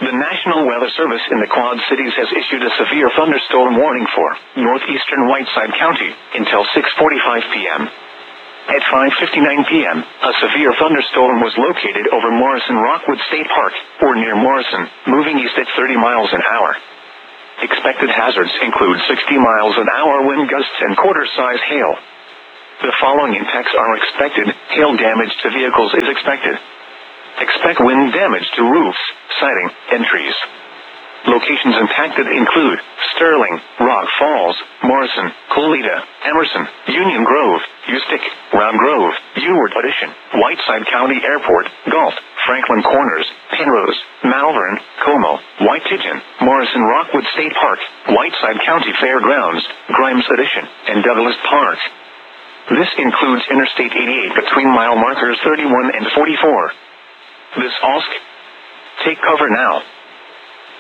The National Weather Service in the Quad Cities has issued a severe thunderstorm warning for northeastern Whiteside County until 6:45 p.m. At 5:59 p.m., a severe thunderstorm was located over Morrison-Rockwood State Park, or near Morrison, moving east at 30 miles an hour. Expected hazards include 60 miles an hour wind gusts and quarter-size hail. The following impacts are expected. Hail damage to vehicles is expected. Expect wind damage to roofs, siding, and trees. Locations impacted include Sterling, Rock Falls, Morrison, Colita, Emerson, Union Grove, Ustick, Round Grove, Ewart Addition, Whiteside County Airport, Galt, Franklin Corners, Penrose, Malvern, Como, White Pigeon, Morrison-Rockwood State Park, Whiteside County Fairgrounds, Grimes Addition, and Douglas Park. This includes Interstate 88 between mile markers 31 and 44. This OSC. Take cover now.